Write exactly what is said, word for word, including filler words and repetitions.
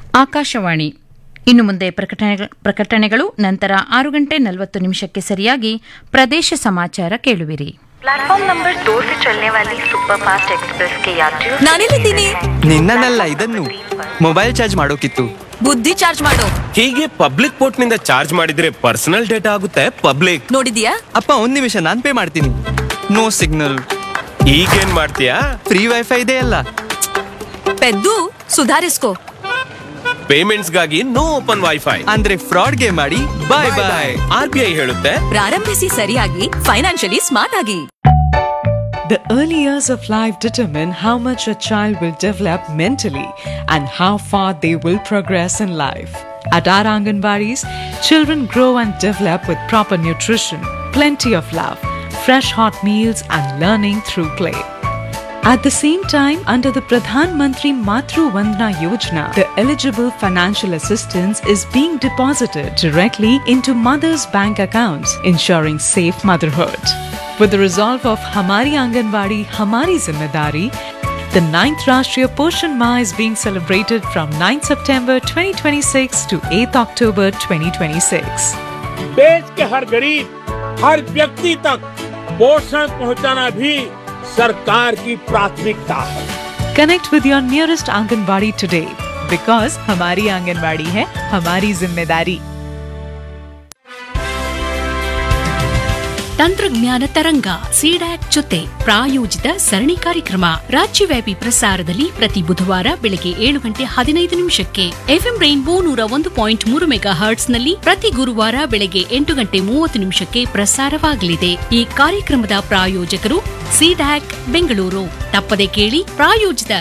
ಆಕಾಶವಾಣಿ. ಇನ್ನು ಮುಂದೆ ಪ್ರಕಟಣೆ- ಪ್ರಕಟಣೆಗಳು, ನಂತರ ಆರು ಗಂಟೆ ನಲವತ್ತು ನಿಮಿಷಕ್ಕೆ ಸರಿಯಾಗಿ ಪ್ರದೇಶ ಸಮಾಚಾರ ಕೇಳುವಿರಿ. प्लेटफॉर्म नंबर दो से चलने वाली सुपरफास्ट एक्सप्रेस के यात्रियों ನಾನೆಲ್ಲಿದ್ದೀನಿ? ನಿನ್ನನ್ನೆಲ್ಲ ಇದನ್ನು ಮೊಬೈಲ್ ಚಾರ್ಜ್ ಮಾಡೋಕಿತ್ತು. ಬುದ್ಧಿ ಚಾರ್ಜ್ ಮಾಡು. ಹೀಗೆ ಪಬ್ಲಿಕ್ ಪೋರ್ಟ್ ನಿಂದ ಚಾರ್ಜ್ ಮಾಡಿದ್ರೆ ಪರ್ಸನಲ್ ಡೇಟಾ ಆಗುತ್ತೆ ಪಬ್ಲಿಕ್. ನೋಡಿದ್ಯಾ? ಅಪ್ಪ ಒಂದ್ ನಿಮಿಷ ನಾನ್ ಪೇ ಮಾಡ್ತೀನಿ. No signal. ಈಗೇನ್ ಮಾಡ್ತೀಯಾ? ಫ್ರೀ ವೈಫೈ ಇದೆ ಅಲ್ಲ. ಪೆದ್ದು ಸುಧಾರಿಸ್ಕೋ. ಪೇಮೆಂಟ್ಸ್ ಗಾಗಿ ನೋ ಓಪನ್ ವೈಫೈ ಅಂದ್ರೆ ಫ್ರಾಡ್ಗೆ ಮಾಡಿ ಬಾಯ್ ಬಾಯ್. ಆರ್ ಬಿ ಐ ಹೇಳುತ್ತೆ, ಪ್ರಾರಂಭಿಸಿ ಸರಿಯಾಗಿ, ಫೈನಾನ್ಷಿಯಲಿ ಸ್ಮಾರ್ಟ್ ಆಗಿ. The early years of life determine how much a child will develop mentally and how far they will progress in life. At our Anganwadis, children grow and develop with proper nutrition, plenty of love, fresh hot meals and learning through play. At the same time, under the Pradhan Mantri Matru Vandana Yojana, the eligible financial assistance is being deposited directly into mothers' bank accounts, ensuring safe motherhood. With the resolve of Hamari Anganwadi, Hamari Zimmedari, the ninth Rashtriya Poshan Ma is being celebrated from ninth September twenty twenty-six to eighth October twenty twenty-six. देश के हर गरीब, हर व्यक्ति तक पोषण पहुंचाना भी सरकार की प्राथमिकता है. Connect with your nearest Anganwadi today because Hamari Anganwadi hai Hamari Zimmedari. ತಂತ್ರಜ್ಞಾನ ತರಂಗ ಸಿಡ್ಯಾಕ್ ಜೊತೆ ಪ್ರಾಯೋಜಿತ ಸರಣಿ ಕಾರ್ಯಕ್ರಮ ರಾಜ್ಯವ್ಯಾಪಿ ಪ್ರಸಾರದಲ್ಲಿ ಪ್ರತಿ ಬುಧವಾರ ಬೆಳಗ್ಗೆ ಏಳು ಗಂಟೆ ಹದಿನೈದು ನಿಮಿಷಕ್ಕೆ ಎಫ್ಎಂ ರೈನ್ಬೋ ನೂರ ಒಂದು ಪಾಯಿಂಟ್ ಮೂರು ಮೆಗಾ ಹರ್ಟ್ಸ್ ನಲ್ಲಿ ಪ್ರತಿ ಗುರುವಾರ ಬೆಳಗ್ಗೆ ಎಂಟು ಗಂಟೆ ಮೂವತ್ತು ನಿಮಿಷಕ್ಕೆ ಪ್ರಸಾರವಾಗಲಿದೆ. ಈ ಕಾರ್ಯಕ್ರಮದ ಪ್ರಾಯೋಜಕರು ಸಿಡ್ಯಾಕ್ ಬೆಂಗಳೂರು. ತಪ್ಪದೆ ಕೇಳಿ ಪ್ರಾಯೋಜಿತ